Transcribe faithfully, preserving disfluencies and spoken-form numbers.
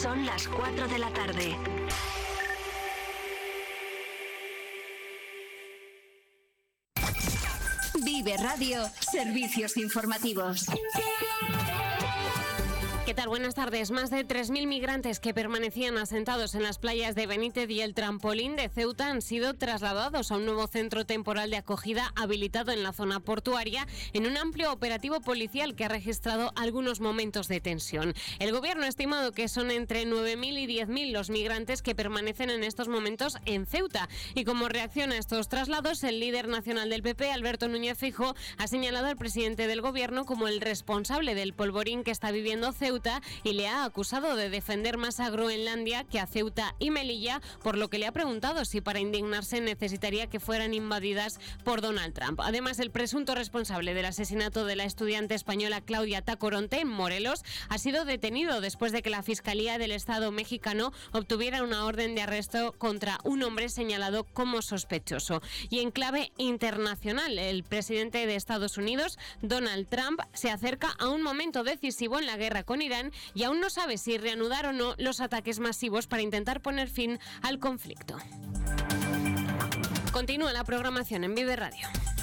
Son las cuatro de la tarde. Vive Radio, servicios informativos. ¿Qué tal? Buenas tardes. Más de tres mil migrantes que permanecían asentados en las playas de Benítez y el Trampolín de Ceuta han sido trasladados a un nuevo centro temporal de acogida habilitado en la zona portuaria en un amplio operativo policial que ha registrado algunos momentos de tensión. El gobierno ha estimado que son entre nueve mil y diez mil los migrantes que permanecen en estos momentos en Ceuta. Y como reacción a estos traslados, el líder nacional del P P, Alberto Núñez Feijóo, ha señalado al presidente del gobierno como el responsable del polvorín que está viviendo Ceuta y le ha acusado de defender más a Groenlandia que a Ceuta y Melilla, por lo que le ha preguntado si para indignarse necesitaría que fueran invadidas por Donald Trump. Además, el presunto responsable del asesinato de la estudiante española Claudia Tacoronte en Morelos ha sido detenido después de que la Fiscalía del Estado mexicano obtuviera una orden de arresto contra un hombre señalado como sospechoso. Y en clave internacional, el presidente de Estados Unidos, Donald Trump, se acerca a un momento decisivo en la guerra con Irán y aún no sabe si reanudar o no los ataques masivos para intentar poner fin al conflicto. Continúa la programación en Vive Radio.